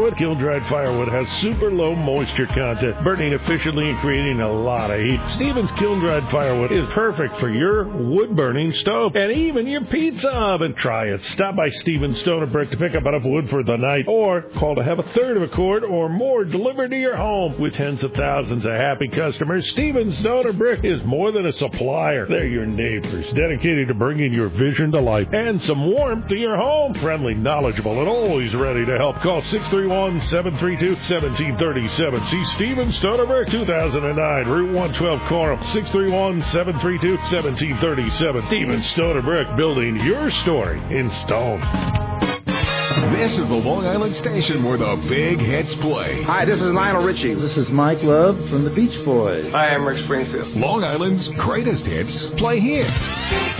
firewood? Kiln-dried firewood has super low moisture content, burning efficiently and creating a lot of heat. Stevens Kiln-dried firewood is perfect for your wood-burning stove and even your pizza oven. Try it. Stop by Stevens Stone & Brick to pick up enough wood for the night, or call to have a third of a cord or more delivered to your home. With tens of thousands of happy customers, Stevens Stone & Brick is more than a supplier. They're your neighbors, dedicated to bringing your vision to life and some warmth to your home. Friendly, knowledgeable, and always ready to help. Call 631-732-1737. See Stevens Stone & Brick, 2009, Route 112, Coram. 631-732-1737. Stevens Stone & Brick, building your story in stone. This is the Long Island station where the big hits play. Hi, this is Lionel Richie. This is Mike Love from the Beach Boys. Hi, I'm Rick Springfield. Long Island's greatest hits play here.